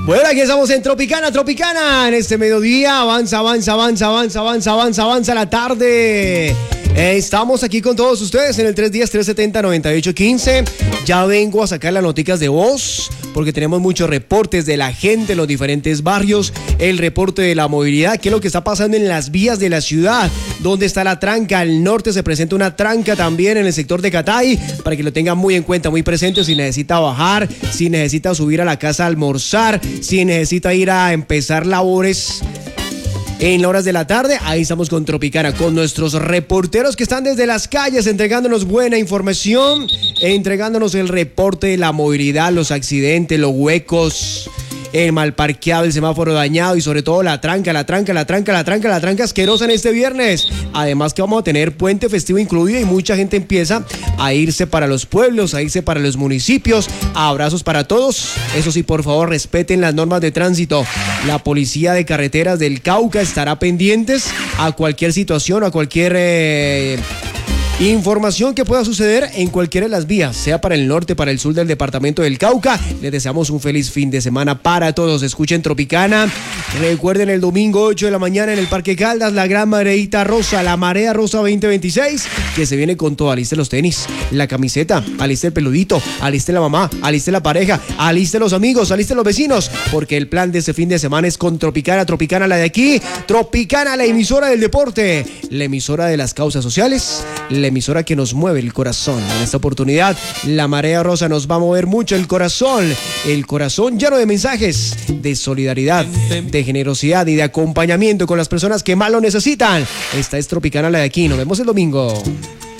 Bueno, aquí estamos en Tropicana, en este mediodía, avanza la tarde. Estamos aquí con todos ustedes en el 310-370-9815. Ya vengo a sacar las noticas de voz porque tenemos muchos reportes de la gente en los diferentes barrios. El reporte de la movilidad, qué es lo que está pasando en las vías de la ciudad, dónde está la tranca. Al norte se presenta una tranca también en el sector de Catay, para que lo tengan muy en cuenta, muy presente. Si necesita bajar, si necesita subir a la casa a almorzar, si necesita ir a empezar labores en horas de la tarde, ahí estamos con Tropicana, con nuestros reporteros que están desde las calles entregándonos buena información, entregándonos el reporte de la movilidad, los accidentes, los huecos, el mal parqueado, el semáforo dañado y sobre todo la tranca asquerosa en este viernes. Además que vamos a tener puente festivo incluido y mucha gente empieza a irse para los pueblos, a irse para los municipios. Abrazos para todos. Eso sí, por favor, respeten las normas de tránsito. La policía de carreteras del Cauca estará pendientes a cualquier situación, a cualquier información que pueda suceder en cualquiera de las vías, sea para el norte, para el sur del departamento del Cauca. Les deseamos un feliz fin de semana para todos. Escuchen Tropicana. Recuerden el domingo 8 de la mañana en el Parque Caldas, la gran mareita rosa, la marea rosa 2026, que se viene con todo. Aliste los tenis, la camiseta, aliste el peludito, aliste la mamá, aliste la pareja, aliste los amigos, aliste los vecinos, porque el plan de este fin de semana es con Tropicana. Tropicana, la de aquí. Tropicana, la emisora del deporte, la emisora de las causas sociales, la emisora que nos mueve el corazón. En esta oportunidad, la marea rosa nos va a mover mucho el corazón lleno de mensajes de solidaridad, de generosidad y de acompañamiento con las personas que más lo necesitan. Esta es Tropicana, la de aquí. Nos vemos el domingo.